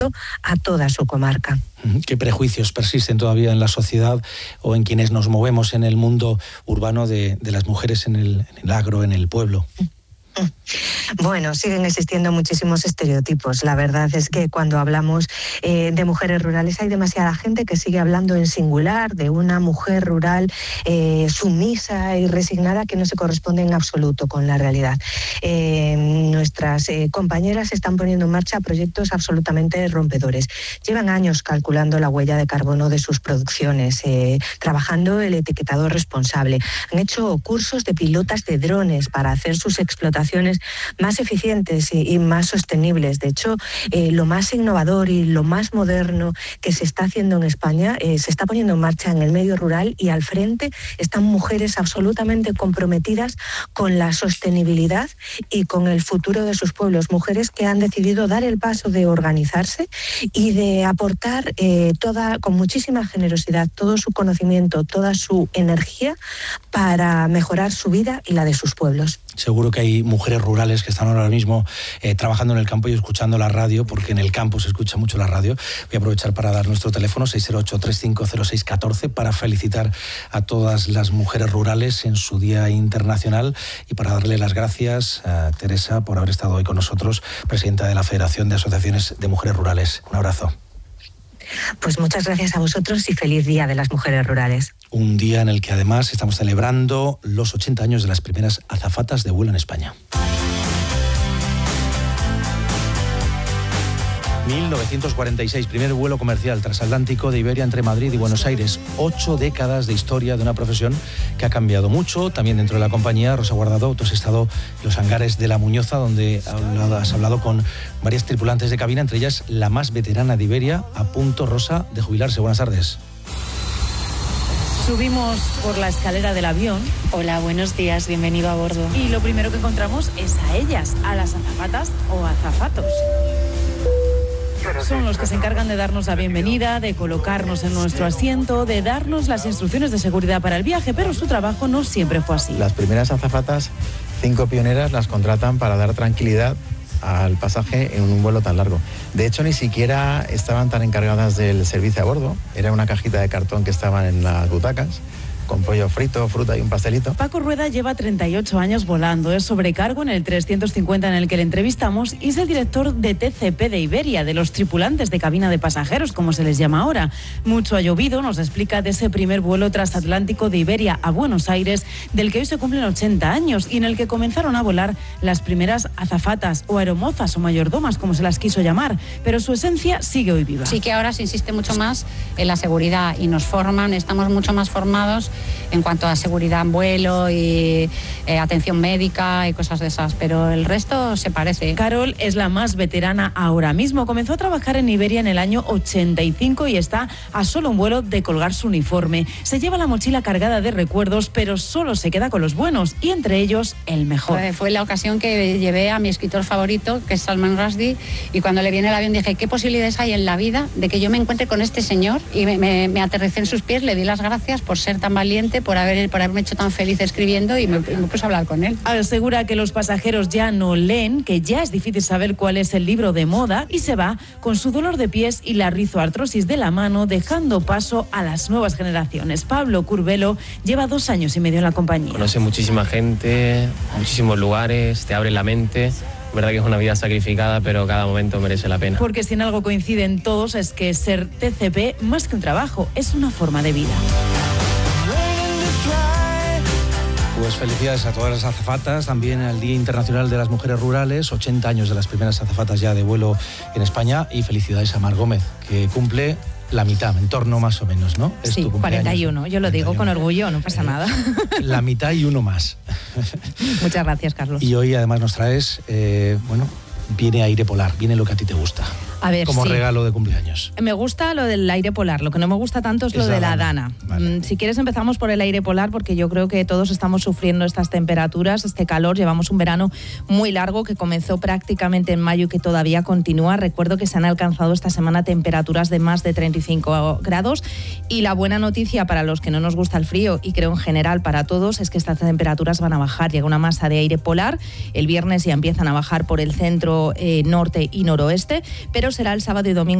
a toda su comarca. ¿Qué prejuicios persisten todavía en la sociedad o en quienes nos movemos en el mundo urbano de las mujeres en el agro, en el pueblo? Bueno, siguen existiendo muchísimos estereotipos. La verdad es que cuando hablamos de mujeres rurales hay demasiada gente que sigue hablando en singular de una mujer rural sumisa y resignada que no se corresponde en absoluto con la realidad. Nuestras compañeras están poniendo en marcha proyectos absolutamente rompedores. Llevan años calculando la huella de carbono de sus producciones, trabajando el etiquetado responsable. Han hecho cursos de pilotas de drones para hacer sus explotaciones más eficientes y más sostenibles. De hecho, lo más innovador y lo más moderno que se está haciendo en España se está poniendo en marcha en el medio rural, y al frente están mujeres absolutamente comprometidas con la sostenibilidad y con el futuro de sus pueblos. Mujeres que han decidido dar el paso de organizarse y de aportar con muchísima generosidad todo su conocimiento, toda su energía para mejorar su vida y la de sus pueblos. Seguro que hay mujeres rurales que están ahora mismo trabajando en el campo y escuchando la radio, porque en el campo se escucha mucho la radio. Voy a aprovechar para dar nuestro teléfono 608-350614 para felicitar a todas las mujeres rurales en su Día Internacional y para darle las gracias a Teresa por haber estado hoy con nosotros, presidenta de la Federación de Asociaciones de Mujeres Rurales. Un abrazo. Pues muchas gracias a vosotros y feliz Día de las Mujeres Rurales. Un día en el que además estamos celebrando los 80 años de las primeras azafatas de vuelo en España. 1946, primer vuelo comercial transatlántico de Iberia entre Madrid y Buenos Aires. 8 décadas de historia de una profesión que ha cambiado mucho. También dentro de la compañía, Rosa Guardado, tú has estado en los hangares de La Muñoza, donde has hablado con varias tripulantes de cabina, entre ellas la más veterana de Iberia, a punto, Rosa, de jubilarse. Buenas tardes. Subimos por la escalera del avión. Hola, buenos días, bienvenido a bordo. Y lo primero que encontramos es a ellas, a las azafatas o azafatos. Son los que se encargan de darnos la bienvenida, de colocarnos en nuestro asiento, de darnos las instrucciones de seguridad para el viaje, pero su trabajo no siempre fue así. Las primeras azafatas, 5 pioneras, las contratan para dar tranquilidad al pasaje en un vuelo tan largo. De hecho, ni siquiera estaban tan encargadas del servicio a bordo. Era una cajita de cartón que estaban en las butacas, con pollo frito, fruta y un pastelito. Paco Rueda lleva 38 años volando, es sobrecargo en el 350 en el que le entrevistamos y es el director de TCP de Iberia, de los tripulantes de cabina de pasajeros, como se les llama ahora. Mucho ha llovido, nos explica de ese primer vuelo transatlántico de Iberia a Buenos Aires, del que hoy se cumplen 80 años y en el que comenzaron a volar las primeras azafatas o aeromozas o mayordomas, como se las quiso llamar, pero su esencia sigue hoy viva. Sí que ahora se insiste mucho más en la seguridad y nos forman, estamos mucho más formados en cuanto a seguridad en vuelo y atención médica y cosas de esas, pero el resto se parece. Carol es la más veterana ahora mismo. Comenzó a trabajar en Iberia en el año 85 y está a solo un vuelo de colgar su uniforme. Se lleva la mochila cargada de recuerdos, pero solo se queda con los buenos y entre ellos el mejor. Fue la ocasión que llevé a mi escritor favorito, que es Salman Rushdie, y cuando le viene el avión dije, ¿qué posibilidades hay en la vida de que yo me encuentre con este señor? Y me aterricé en sus pies, le di las gracias por ser tan valiente, por haberme hecho tan feliz escribiendo y me puse a hablar con él. Asegura que los pasajeros ya no leen, que ya es difícil saber cuál es el libro de moda y se va con su dolor de pies y la rizoartrosis de la mano, dejando paso a las nuevas generaciones. Pablo Curvelo lleva 2 años y medio en la compañía. Conoce muchísima gente, muchísimos lugares, te abre la mente. Verdad que es una vida sacrificada, pero cada momento merece la pena. Porque si en algo coinciden todos es que ser TCP, más que un trabajo, es una forma de vida. Pues felicidades a todas las azafatas, también al Día Internacional de las Mujeres Rurales, 80 años de las primeras azafatas ya de vuelo en España, y felicidades a Mar Gómez, que cumple la mitad, en torno más o menos, ¿no? Es sí, 41, yo lo 41. Digo con orgullo, no pasa nada. La mitad y uno más. Muchas gracias, Carlos. Y hoy además nos traes, viene aire polar, viene lo que a ti te gusta. A ver, como sí. Regalo de cumpleaños. Me gusta lo del aire polar, lo que no me gusta tanto es lo de la Dana. Vale. Si quieres empezamos por el aire polar, porque yo creo que todos estamos sufriendo estas temperaturas, este calor. Llevamos un verano muy largo que comenzó prácticamente en mayo y que todavía continúa. Recuerdo que se han alcanzado esta semana temperaturas de más de 35 grados y la buena noticia para los que no nos gusta el frío y creo en general para todos es que estas temperaturas van a bajar. Llega una masa de aire polar, el viernes ya empiezan a bajar por el centro, norte y noroeste, pero será el sábado y domingo